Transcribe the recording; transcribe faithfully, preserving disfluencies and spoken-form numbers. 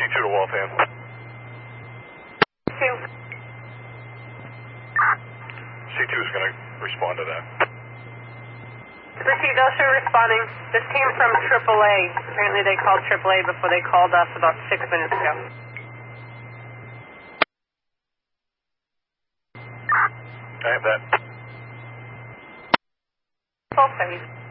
two to Waltham. Two. C two is going to respond to that. Received, Usher responding. This came from triple A. Apparently they called triple A before they called us about six minutes ago. I have that. Full phase.